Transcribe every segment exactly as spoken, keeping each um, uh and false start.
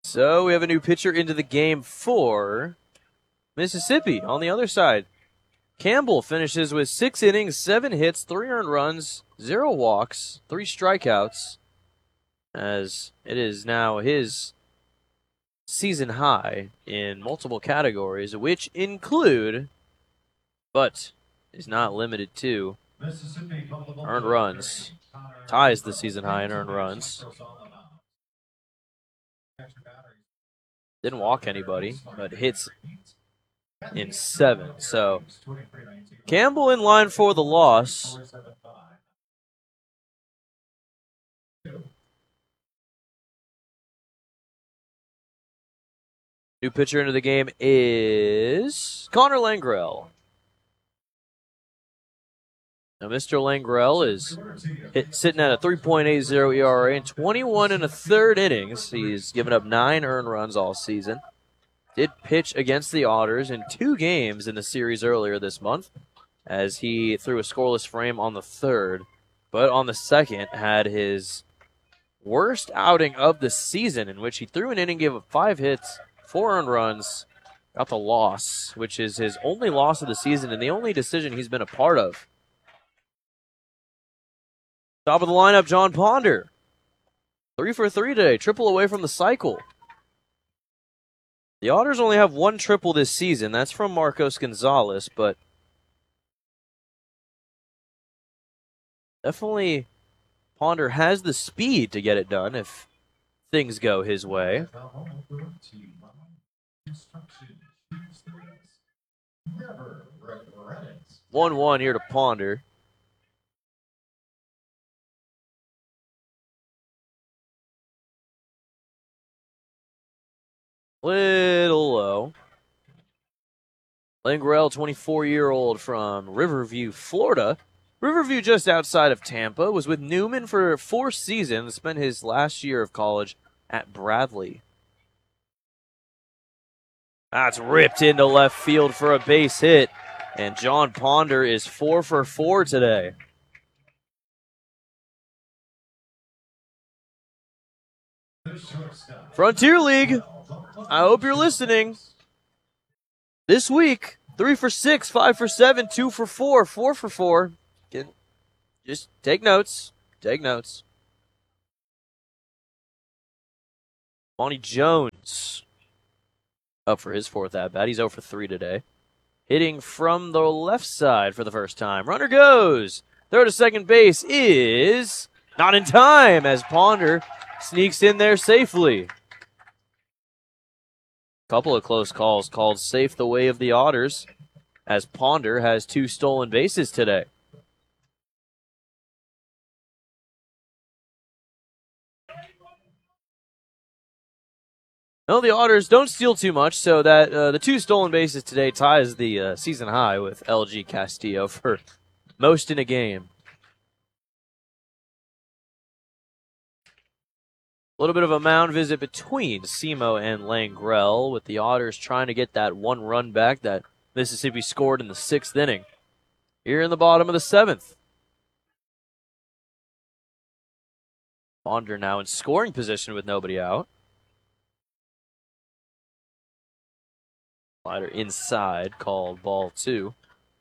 So we have a new pitcher into the game for Mississippi on the other side. Campbell finishes with six innings, seven hits, three earned runs, zero walks, three strikeouts, as it is now his season high in multiple categories, which include, but is not limited to, earned runs. Ties the season high in earned runs. Didn't walk anybody, but hits in seven. So Campbell in line for the loss. New pitcher into the game is Connor Langrell. Now, Mister Langrell is hit, sitting at a three point eight oh E R A in twenty-one and a third innings. He's given up nine earned runs all season. Did pitch against the Otters in two games in the series earlier this month, as he threw a scoreless frame on the third, but on the second had his worst outing of the season, in which he threw an inning, gave up five hits, four earned runs, got the loss, which is his only loss of the season and the only decision he's been a part of. Top of the lineup, John Ponder. Three for three today, triple away from the cycle. The Otters only have one triple this season. That's from Marcos Gonzalez, but definitely Ponder has the speed to get it done if things go his way. one one here to Ponder. Little low. Langrell, twenty-four-year-old from Riverview, Florida. Riverview just outside of Tampa, was with Newman for four seasons, spent his last year of college at Bradley. That's ripped into left field for a base hit, and John Ponder is four for four today. Frontier League, I hope you're listening. This week, three for six, five for seven, two for four, four for four. Just take notes. Take notes. Monty Jones up for his fourth at-bat. He's oh for three today. Hitting from the left side for the first time. Runner goes. Throw to second base is not in time as Ponder sneaks in there safely. Couple of close calls called safe the way of the Otters, as Ponder has two stolen bases today. No, the Otters don't steal too much, so that uh, the two stolen bases today ties the uh, season high with L G Castillo for most in a game. A little bit of a mound visit between Simo and Langrell, with the Otters trying to get that one run back that Mississippi scored in the sixth inning. Here in the bottom of the seventh. Ponder now in scoring position with nobody out. Slider inside, called ball two.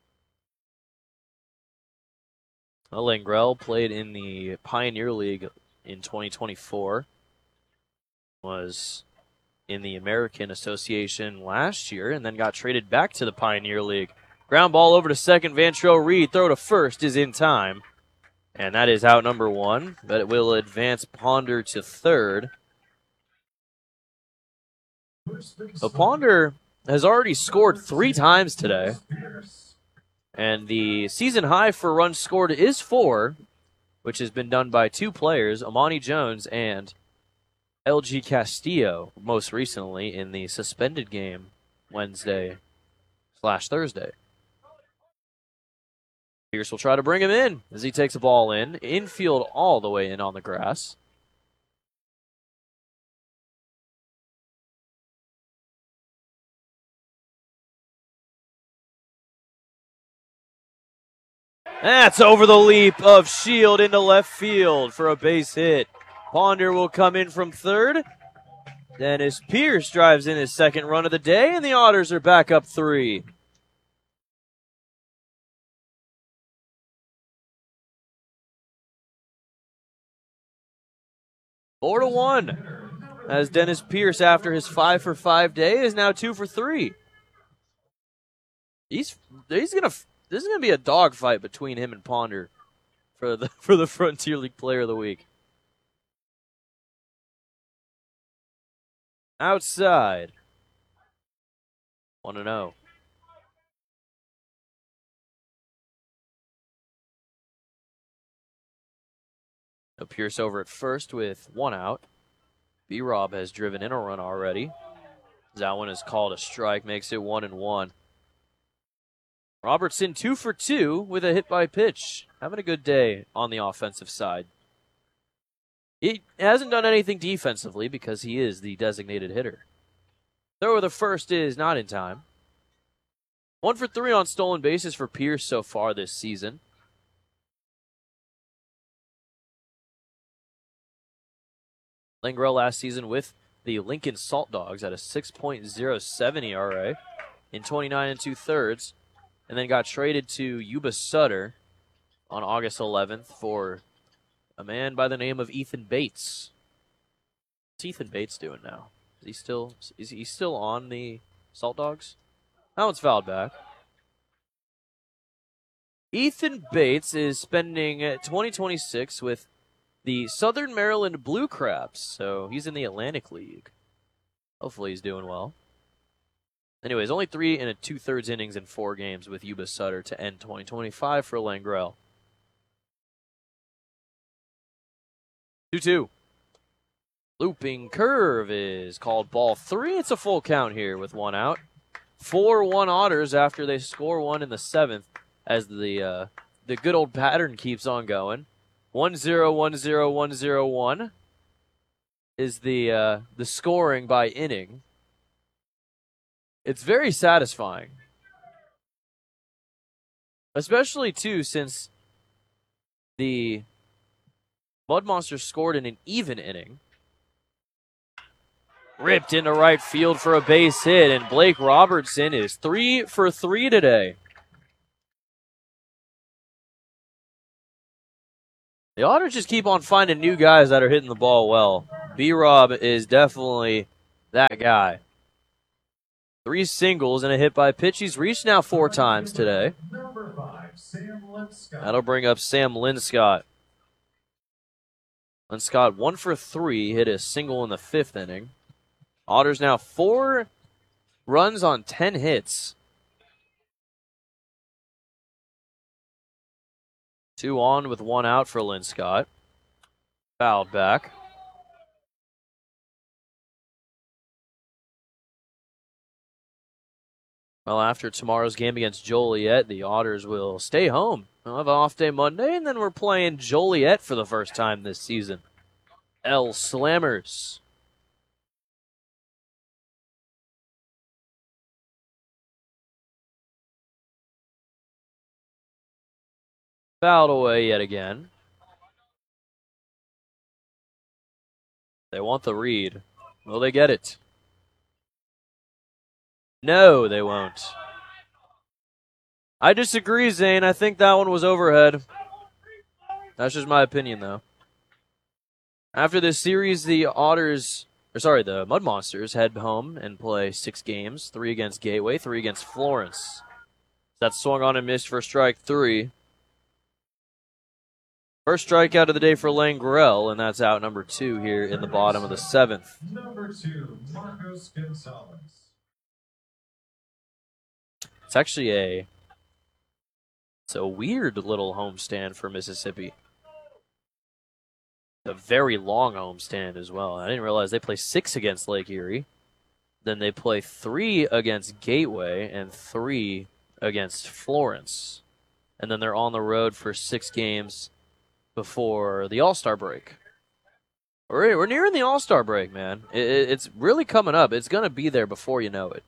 Well, Langrell played in the Pioneer League in twenty twenty-four. Was in the American Association last year and then got traded back to the Pioneer League. Ground ball over to second. Vantrell Reed, throw to first is in time. And that is out number one, but it will advance Ponder to third. So Ponder has already scored three times today. And the season high for runs scored is four, which has been done by two players, Amani Jones and L G Castillo, most recently in the suspended game Wednesday slash Thursday. Pierce will try to bring him in as he takes a ball in. Infield all the way in on the grass. That's over the leap of Shield into left field for a base hit. Ponder will come in from third. Dennis Pierce drives in his second run of the day, and the Otters are back up three. Four to one, as Dennis Pierce, after his five for five day, is now two for three. He's he's gonna this is gonna be a dogfight between him and Ponder for the for the Frontier League Player of the Week. Outside, one to zero. Pierce over at first with one out. B-Rob has driven in a run already. That one is called a strike, makes it one and one. Robertson two for two with a hit by pitch. Having a good day on the offensive side. He hasn't done anything defensively because he is the designated hitter. Throw of the first is not in time. One for three on stolen bases for Pierce so far this season. Langrell last season with the Lincoln Salt Dogs at a six point oh seven E R A in twenty-nine and two thirds, and then got traded to Yuba Sutter on August eleventh for a man by the name of Ethan Bates. What's Ethan Bates doing now? Is he still is he still on the Salt Dogs? That one's fouled back. Ethan Bates is spending twenty twenty-six with the Southern Maryland Blue Crabs, so he's in the Atlantic League. Hopefully he's doing well. Anyways, only three and a two-thirds innings in four games with Yuba Sutter to end twenty twenty-five for Langrell. two two. Looping curve is called ball three. It's a full count here with one out. four one Otters after they score one in the seventh as the uh, the good old pattern keeps on going. one zero, one zero, one zero, one is the uh, the scoring by inning. It's very satisfying. Especially, too, since the Mud Monsters scored in an even inning. Ripped into right field for a base hit, and Blake Robertson is three for three today. The Otters just keep on finding new guys that are hitting the ball well. B-Rob is definitely that guy. Three singles and a hit by pitch. He's reached now four times today. Number five, Sam Linscott. That'll bring up Sam Linscott. Linscott one for three, hit a single in the fifth inning. Otters now four runs on ten hits. Two on with one out for Linscott. Fouled back. Well, after tomorrow's game against Joliet, the Otters will stay home. We'll have an off day Monday, and then we're playing Joliet for the first time this season. El Slammers. Fouled away yet again. They want the read. Will they get it? No, they won't. I disagree, Zane. I think that one was overhead. That's just my opinion, though. After this series, the Otters, or sorry, the Mud Monsters head home and play six games. Three against Gateway, three against Florence. That swung on and missed for strike three. First strikeout of the day for Langrell, and that's out number two here in the bottom of the seventh. Number two, Marcos Gonzalez. It's actually a it's a weird little homestand for Mississippi. A very long homestand as well. I didn't realize they play six against Lake Erie. Then they play three against Gateway and three against Florence. And then they're on the road for six games before the All-Star break. We're, we're nearing the All-Star break, man. It, it's really coming up. It's going to be there before you know it.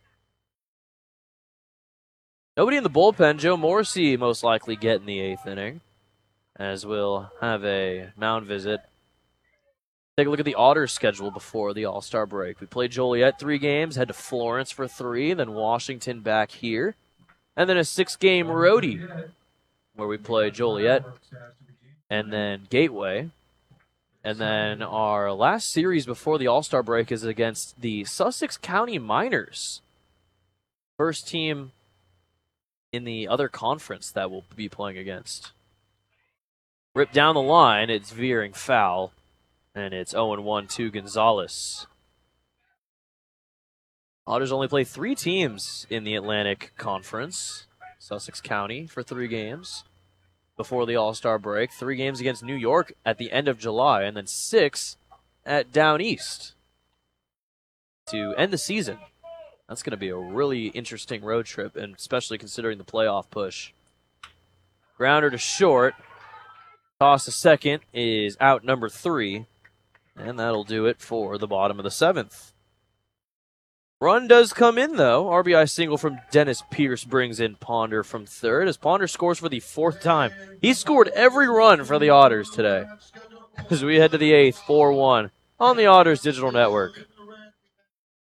Nobody in the bullpen. Joe Morrissey most likely get in the eighth inning, as we'll have a mound visit Take a look at the Otters schedule before the All-Star break. We played Joliet three games, head to Florence for three, then Washington back here, and then a six-game roadie where we play Joliet and then Gateway. And then our last series before the All-Star break is against the Sussex County Miners. First team in the other conference that we'll be playing against. Ripped down the line, it's veering foul, and it's oh and one to Gonzalez. Otters only play three teams in the Atlantic Conference. Sussex County for three games before the All-Star break. Three games against New York at the end of July, and then six at Down East to end the season. That's going to be a really interesting road trip, and especially considering the playoff push. Grounder to short. Toss to second is out number three, and that'll do it for the bottom of the seventh. Run does come in, though. R B I single from Dennis Pierce brings in Ponder from third, as Ponder scores for the fourth time. He scored every run for the Otters today. As we head to the eighth, four one on the Otters Digital Network.